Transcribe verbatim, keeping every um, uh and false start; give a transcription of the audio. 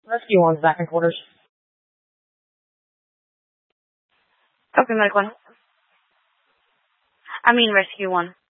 Rescue one's back in quarters. Okay, Medic one. I mean, Rescue one.